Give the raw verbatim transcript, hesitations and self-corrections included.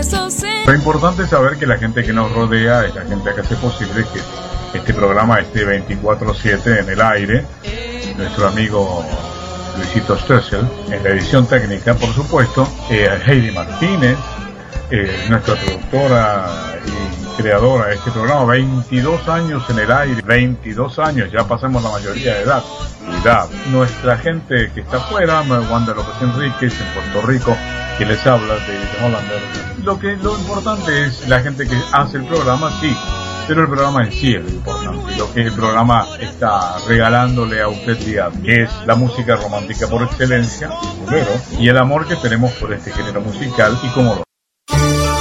Lo importante es saber que la gente que nos rodea es la gente que hace posible que este programa esté veinticuatro siete en el aire. Nuestro amigo Luisito Stoessel en la edición técnica, por supuesto, eh, Heidi Martínez, eh, nuestra productora y creadora de este programa, veintidós años en el aire, veintidós años, ya pasamos la mayoría de edad. edad. Nuestra gente que está afuera, Wanda López Enríquez en Puerto Rico, que les habla de Hollander. Lo que lo importante es la gente que hace el programa, sí, pero el programa en sí es lo importante, lo que el programa está regalándole a usted día, que es la música romántica por excelencia, el bolero, y el amor que tenemos por este género musical y cómo lo